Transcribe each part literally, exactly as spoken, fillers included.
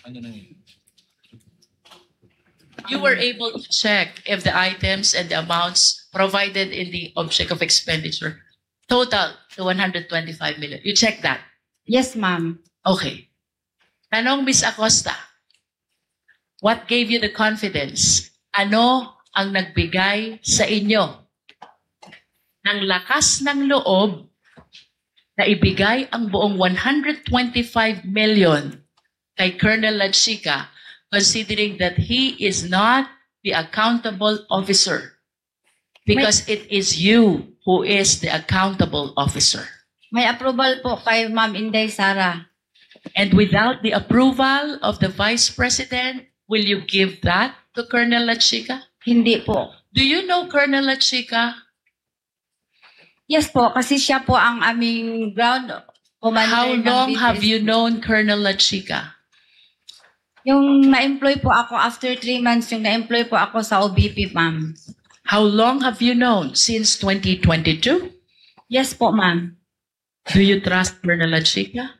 You were able to check if the items and the amounts provided in the object of expenditure total to one hundred twenty-five million. You checked that? Yes, ma'am. Okay. Tanong Miss Acosta, what gave you the confidence? Ano ang nagbigay sa inyo ng lakas ng loob na ibigay ang buong one hundred twenty-five million kay Colonel Lachica, considering that he is not the accountable officer? Because it is you who is the accountable officer. May approval po kay Ma'am Inday Sara. And without the approval of the Vice President, will you give that to Colonel Lachica? Hindi po. Do you know Colonel Lachica? Yes po, kasi siya po ang aming ground commander. How ng long B T S. have you known Colonel Lachica? Yung na-employ po ako after three months, yung na-employ po ako sa O B P, ma'am. How long have you known? Since twenty twenty-two? Yes po, ma'am. Do you trust Colonel Lachica?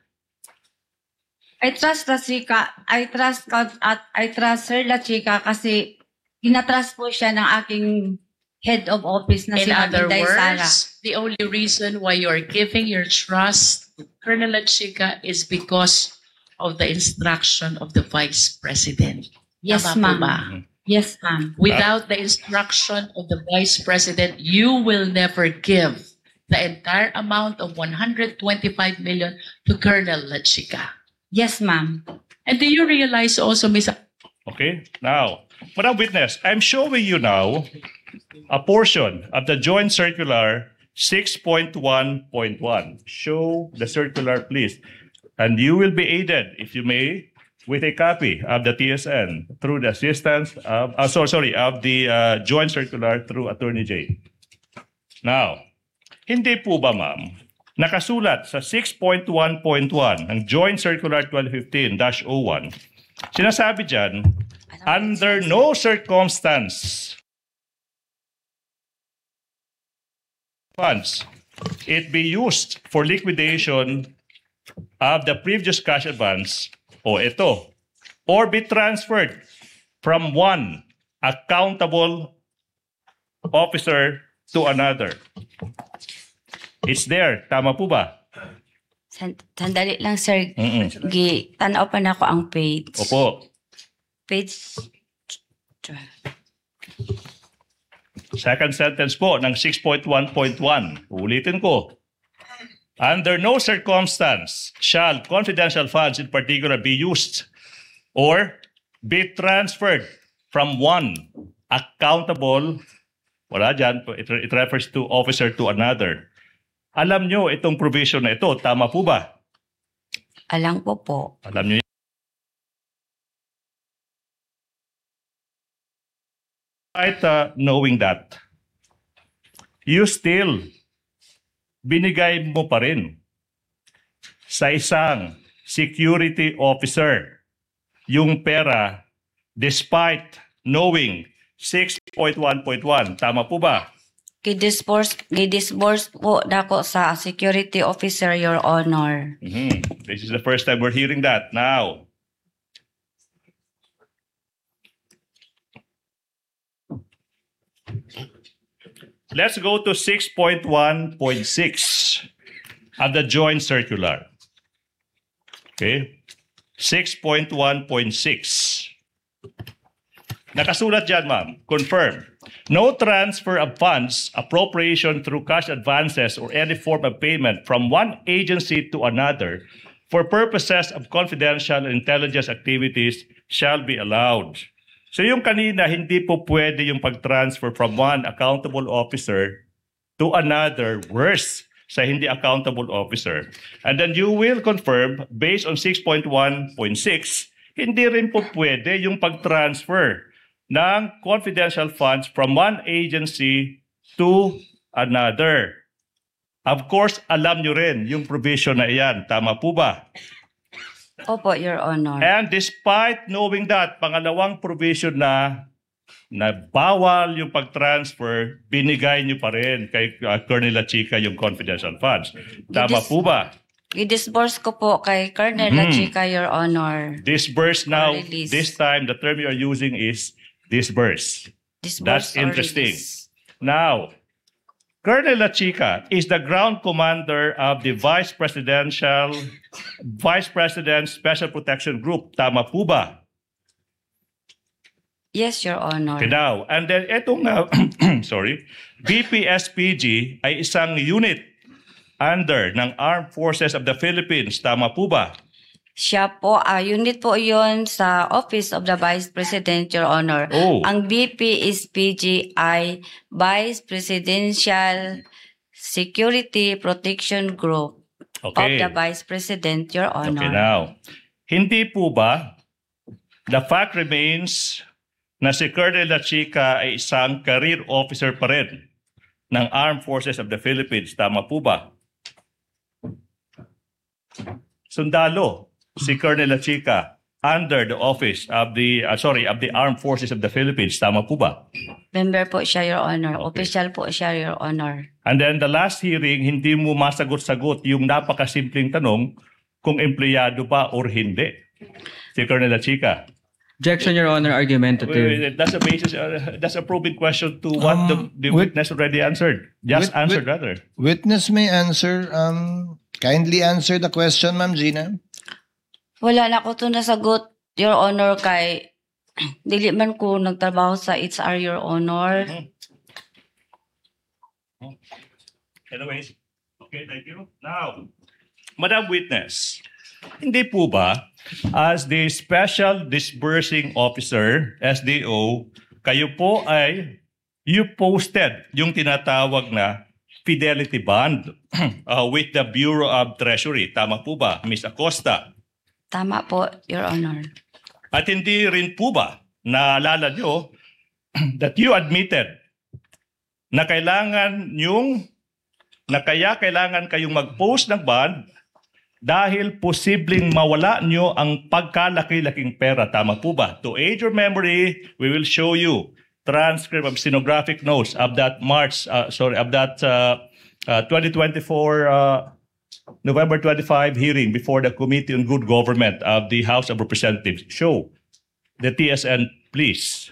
I trust Lachica. I trust at I trust Sir Lachica kasi ginatrust po siya ng aking head of office na si In Ma'am other Inday Sara. words, the only reason why you are giving your trust to Colonel Lachica is because of the instruction of the Vice President. Yes, Tama po ma'am. ba? Yes, ma'am. Without the instruction of the Vice President, you will never give the entire amount of one hundred twenty-five million to Colonel Lachica. Yes, ma'am. And do you realize also, Miz Okay, now, Madam Witness, I'm showing you now a portion of the Joint Circular six point one point one. Show the circular, please. And you will be aided, if you may, with a copy of the T S N through the assistance of, uh, sorry, sorry, of the uh, Joint Circular through Attorney J. Now, hindi po ba, ma'am, nakasulat sa six point one point one ng Joint Circular twelve fifteen dash oh one, sinasabi dyan, under no circumstance funds it be used for liquidation of the previous cash advance, o ito, or be transferred from one accountable officer to another. It's there. Tama po ba? San- Sandali lang, sir. Mm-mm. Gi, tanaw pa na ako ang page. Opo. Page. Second sentence po ng six point one point one. Ulitin ko. Under no circumstance shall confidential funds in particular be used or be transferred from one accountable, wala dyan, it, it refers to officer to another. Alam nyo itong provision na ito, tama po ba? Alang po po. Alam nyo Despite uh, knowing that, you still binigay mo pa rin sa isang security officer yung pera despite knowing six point one point one. Tama po ba? Gi-disburse, gi-disburse po dako sa security officer, Your Honor. Mhm. This is the first time we're hearing that. Now, let's go to six point one point six of the Joint Circular. Okay? six point one point six. Nakasulat dyan, ma'am. Confirm. No transfer of funds, appropriation through cash advances or any form of payment from one agency to another for purposes of confidential intelligence activities shall be allowed. So yung kanina, hindi po pwede yung pag-transfer from one accountable officer to another, worse, sa hindi accountable officer. And then you will confirm, based on six point one point six, hindi rin po pwede yung pag-transfer ng confidential funds from one agency to another. Of course, alam nyo rin yung provision na iyan. Tama po ba? Opo, Your Honor. And despite knowing that, pangalawang provision na na bawal yung pag-transfer, binigay nyo pa rin kay uh, Colonel Lachica yung confidential funds. Tama Gidis- po ba? I-disburse ko po kay Colonel Mhm. La Chica, Your Honor. Disburse now, Release. this time the term you are using is disburse. Disburse That's or interesting. release. Now, Colonel La Chica is the ground commander of the Vice Presidential, Vice President Special Protection Group. Tama po ba? Yes, Your Honor. Okay, now, and then itong, uh, sorry, B P S P G ay isang unit under ng Armed Forces of the Philippines. Tama po ba? Siya po, ah, unit po yon sa Office of the Vice President, Your Honor. Oh. Ang B P S P G ay Vice Presidential Security Protection Group of Okay. the Vice President, Your Honor. Okay, now, hindi po ba, the fact remains na si Colonel La Chica ay isang career officer pa rin ng Armed Forces of the Philippines. Tama po ba? Sundalo, si Colonel La Chica under the office of the, uh, sorry, of the Armed Forces of the Philippines. Tama po ba? Member po siya, Your Honor. Okay. Official po siya, Your Honor. And then the last hearing, hindi mo masagot-sagot yung napakasimpleng tanong kung empleyado ba or hindi. Si Colonel La Chica. Objection, Your Honor, Wait, argumentative. wait, that's a basis, uh, that's a probing question to what Um, the, the wit- witness already answered. Just wit- answered wit- rather. Witness may answer. Um, kindly answer the question, Ma'am Gina. Wala na ko ito nasagot, Your Honor, kay dili man ko nagtrabaho sa H R, Your Honor. Anyways, okay, thank you. Now, Madam Witness, hindi po ba, as the Special Disbursing Officer, S D O, kayo po ay, you posted yung tinatawag na fidelity bond uh, with the Bureau of Treasury. Tama po ba, Miz Acosta? Tama po, Your Honor. At hindi rin po ba naalala nyo that you admitted na kailangan yung na kaya kailangan kayong mag-post ng bond dahil posibleng mawala nyo ang pagkalaki-laking pera. Tama po ba? To aid your memory, we will show you transcript of stenographic notes of that March, uh, sorry, of that uh, uh, twenty twenty-four uh, November twenty-fifth hearing before the Committee on Good Government of the House of Representatives. Show the T S N, please.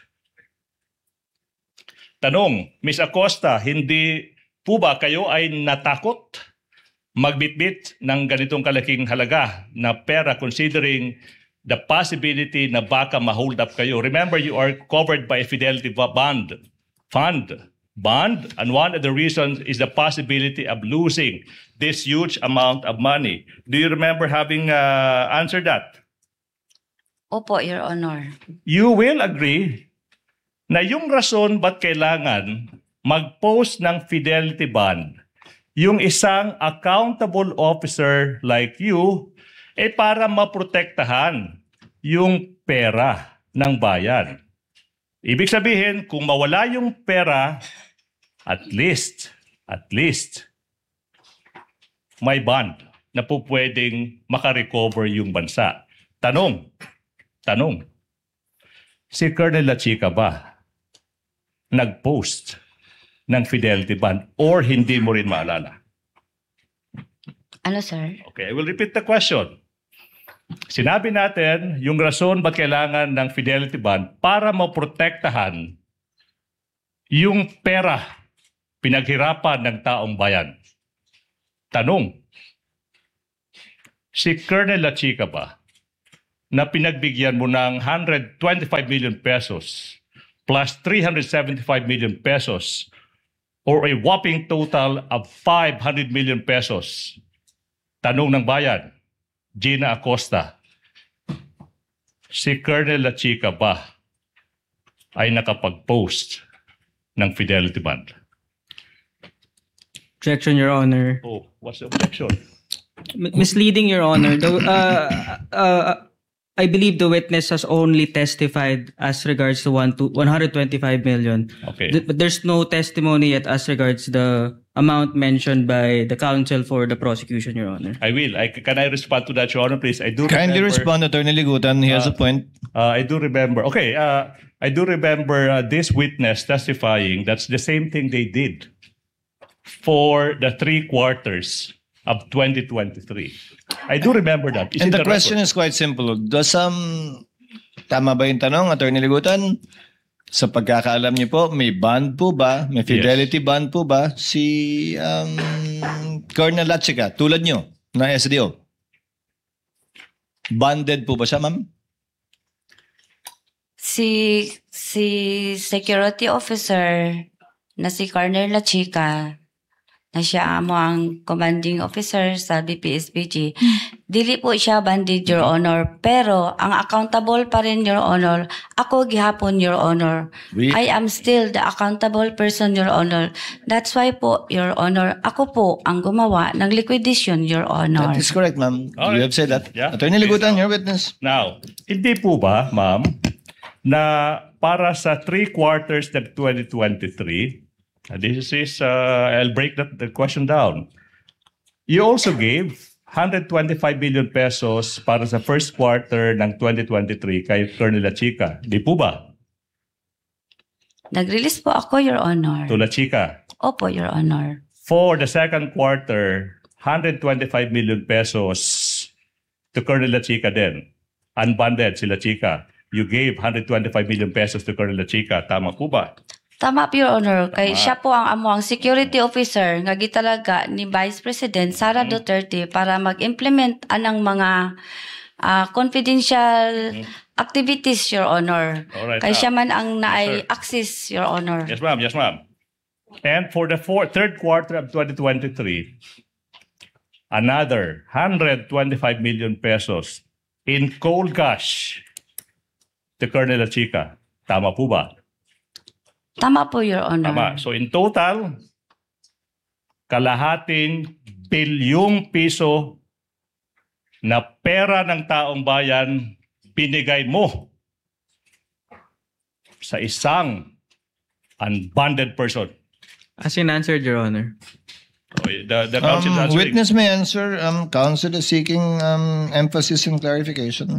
Tanong, Miz Acosta, hindi po ba kayo ay natakot magbitbit ng ganitong kalaking halaga na pera considering the possibility na baka ma-hold up kayo? Remember, you are covered by a fidelity bond fund. Bond, and one of the reasons is the possibility of losing this huge amount of money. Do you remember having uh, answered that? Opo, Your Honor. You will agree na yung rason ba't kailangan mag-post ng fidelity bond, yung isang accountable officer like you, eh para maprotektahan yung pera ng bayan. Ibig sabihin, kung mawala yung pera, at least, at least, may bond na po pwedeng makarecover yung bansa. Tanong, tanong, si Colonel La Chica ba nag-post ng fidelity bond or hindi mo rin maalala? Ano, sir? Okay, I will repeat the question. Sinabi natin yung rason ba't kailangan ng fidelity bond para maprotektahan yung pera pinaghirapan ng taong bayan. Tanong, si Colonel La Chica ba na pinagbigyan mo ng one hundred twenty-five million pesos plus three hundred seventy-five million pesos or a whopping total of five hundred million pesos? Tanong ng bayan, Gina Acosta, si Colonel La Chica ba ay nakapag-post ng fidelity bond? Objection, Your Honor. Oh, what's the objection? M- misleading, Your Honor. The, uh, uh, I believe the witness has only testified as regards to one to one hundred twenty-five million. Okay. Th- but there's no testimony yet as regards the amount mentioned by the counsel for the prosecution, Your Honor. I will. I, can I respond to that, Your Honor, please? I do Kindly remember, respond, Attorney Ligutan. He has a point. Uh, I do remember. Okay, uh, I do remember uh, this witness testifying. That's the same thing they did for the three quarters of twenty twenty-three. I do remember that. It's And in the question record. is quite simple. Does um, tama ba yung tanong, Attorney Ligutan? Sa pagkakaalam niyo po, may bond po ba? May fidelity bond po ba si um, Colonel Lachica, tulad niyo, na S D O? Bonded po ba siya, ma'am? Si si security officer na si Colonel Lachica na siya amo ang commanding officer sa D P S P G. Dili po siya banded, Your Honor. Pero ang accountable pa rin, Your Honor, ako gihapon, Your Honor. We- I am still the accountable person, Your Honor. That's why po, Your Honor, ako po ang gumawa ng liquidation, Your Honor. That is correct, ma'am. Alright. You have said that. Yeah. Attorney Ligutan, your witness. Now, hindi po ba, ma'am, na para sa three quarters ng twenty twenty-three, uh, this is, uh, I'll break that, the question down. You also gave one hundred twenty-five billion pesos para sa first quarter ng twenty twenty-three kay Colonel Lachica. Di po ba? Nag-release po ako, Your Honor. To Lachica. Opo, Your Honor. For the second quarter, one hundred twenty-five million pesos to Colonel Lachica din. Unbundled si Lachica. You gave one hundred twenty-five million pesos to Colonel Lachica. Tama po ba? Tama po, Your Honor. Kay Tama. siya po ang amo ang security officer nga gitalaga ni Vice President Sara Duterte para mag-implement anang mga ah, confidential activities, Your Honor. Alright, Kay ah. siya man ang Yes, naay sir. access, Your Honor. Yes, ma'am. Yes, ma'am. And for the fourth, third quarter of twenty twenty-three, another one hundred twenty-five million pesos in cold cash to Colonel Lachica. Tama po ba? Tama po, Your Honor. Tama. So in total, kalahating bilyong piso na pera ng taong bayan binigay mo sa isang unbonded person. As in answered, Your Honor. Okay, The, the council is Um, answering. witness may answer. Um, counsel is seeking um, emphasis and clarification.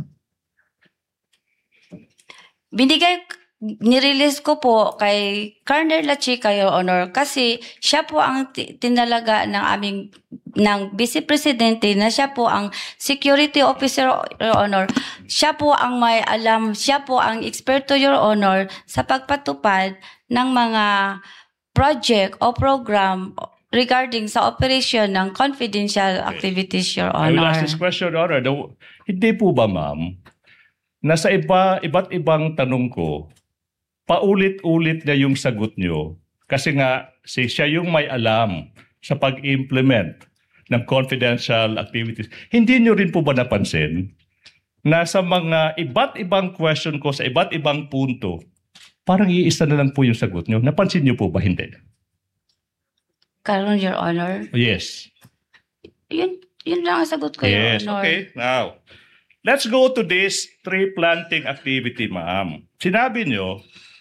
Binigay, nirelease ko po kay Colonel Lachica, Your Honor, kasi siya po ang ti- tinalaga ng aming, ng Vice Presidente na siya po ang security officer, Your Honor. Siya po ang may alam, siya po ang eksperto, Your Honor, sa pagpatupad ng mga project o program regarding sa operation ng confidential activities, Your I will Honor. ask this question, Your Honor. The- Hindi po ba, ma'am, nasa iba, iba't ibang tanong ko, paulit-ulit na yung sagot nyo kasi nga si siya yung may alam sa pag-implement ng confidential activities. Hindi nyo rin po ba napansin na sa mga iba't ibang question ko sa iba't ibang punto, parang iisa na lang po yung sagot nyo? Napansin nyo po ba? Hindi. Karon, Your Honor. Yes. Yun, yun lang ang sagot ko, Your Yes, Honor. okay. Now, let's go to this tree planting activity, ma'am. Sinabi nyo,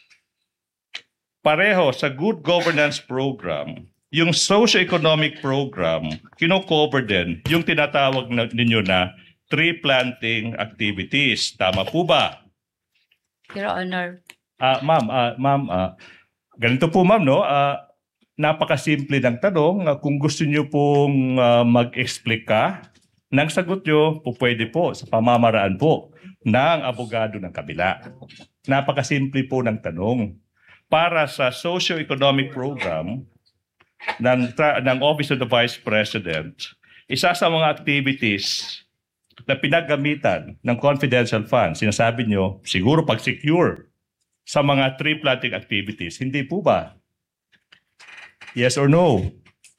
pareho sa good governance program, yung socio-economic program, kino-cover din yung tinatawag na, ninyo na tree planting activities. Tama po ba? Your Honor. Ah, ma'am, ah, ma'am, ah, ganito po ma'am, no? Ah, napakasimple ng tanong. Ah, kung gusto niyo pong ah, mag-explica ng sagot nyo, po pwede po sa pamamaraan po ng abogado ng kabila. Napakasimple po ng tanong. Para sa socio-economic program ng, tra- ng Office of the Vice President, isa sa mga activities na pinagamitan ng confidential funds, sinasabi nyo, siguro pag-secure sa mga tree planting activities. Hindi po ba? Yes or no?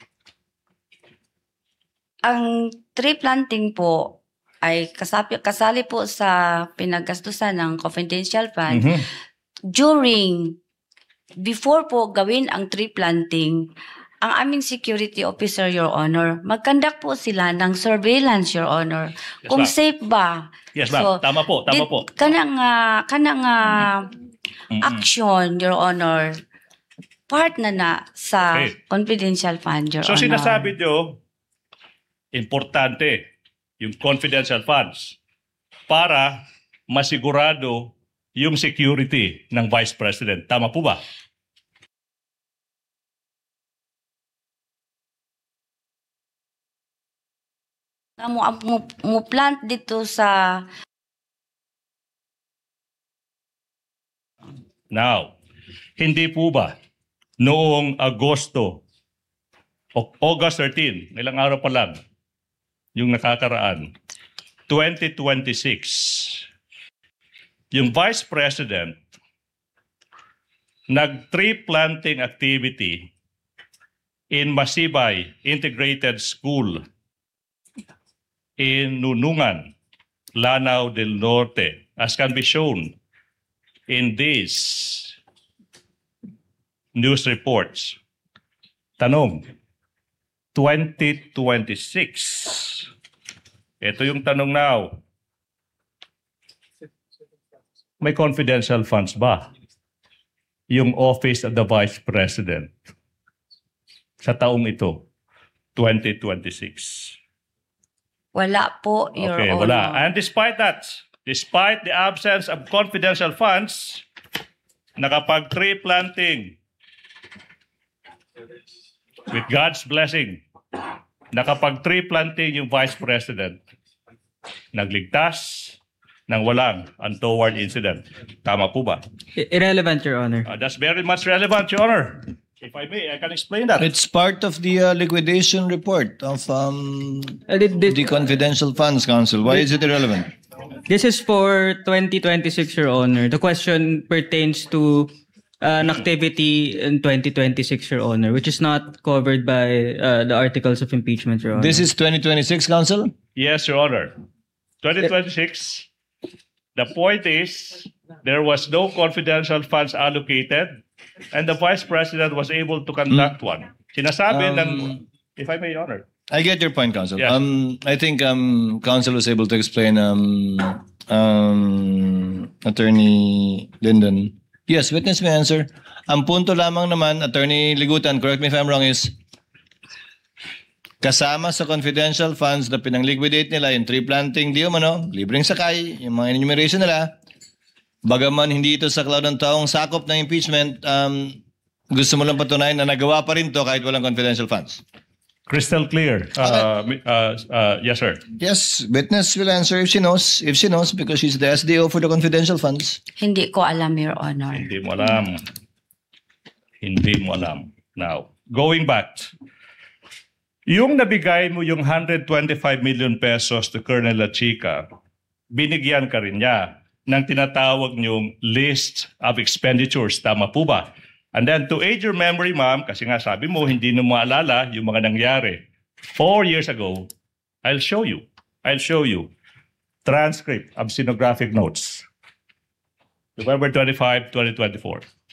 Ang tree planting po ay kasapi, kasali po sa pinaggastusan ng confidential fund. Mhm. During, before po gawin ang tree planting, ang aming security officer, Your Honor, magkandak po sila ng surveillance, Your Honor. Yes, Kung ma'am. safe ba? Yes, ma'am. So, Tama po, tama Di- po. Kanang, ah, kanang ah, Mm-mm. action, Your Honor, part na na sa Okay. confidential fund, Your So Honor. sinasabi nyo, importante yung confidential funds para masigurado yung security ng Vice President. Tama po ba? nga mo, mo, mo plant dito sa Now, hindi po ba noong Agosto, o August thirteenth, ilang araw pa lang, yung nakakaraan, twenty twenty-six, yung Vice President nag-tree planting activity in Masibay Integrated School in Nunungan, Lanao del Norte, as can be shown in these news reports. Tanong, twenty twenty-six. Ito yung tanong now. May confidential funds ba yung Office of the Vice President sa taong ito, twenty twenty-six? wala po, Your Okay, Honor. wala. And despite that, despite the absence of confidential funds, nakapag-tree planting with God's blessing, nakapag-tree planting yung Vice President, nagligtas ng walang untoward incident. Tama po ba? I- irrelevant, Your Honor. Uh, that's very much relevant, Your Honor. If I may, I can explain that. It's part of the uh, liquidation report of um, Uh, did- did- the Confidential Funds Council. Why is it irrelevant? This is for twenty twenty-six, Your Honor. The question pertains to uh, an activity in twenty twenty-six, Your Honor, which is not covered by uh, the articles of impeachment, Your Honor. This is twenty twenty-six, Council? Yes, Your Honor. twenty twenty-six, the point is, there was no confidential funds allocated and the Vice President was able to conduct one. Sinasabi Um, ng, if I may, Your Honor. I get your point, Council. Yes. Um, I think um, Council was able to explain, um, um, Attorney Linden. Yes, witness may answer. Ang punto lamang naman, Attorney Ligutan, correct me if I'm wrong, is kasama sa confidential funds na pinang-liquidate nila, yung tree planting, di umano, libreng sakay, yung mga enumeration nila, bagaman hindi ito sa cloud ng taong sakop ng impeachment, um, gusto mo lang patunayan na nagawa pa rin to kahit walang confidential funds. Crystal clear. Uh, mi- uh, uh, yes, sir. Yes, witness will answer if she knows. If she knows, because she's the S D O for the confidential funds. Hindi ko alam, Your Honor. Hindi mo alam. Hindi mo alam. Now, going back. Yung nabigay mo yung one hundred twenty-five million pesos to Colonel La Chica, binigyan ka rin niya ng tinatawag niyong list of expenditures. Tama po ba? And then to aid your memory, ma'am, kasi nga sabi mo, hindi mo maalala yung mga nangyari. Four years ago, I'll show you. I'll show you. Transcript of stenographic notes. November twenty-fifth, twenty twenty-four.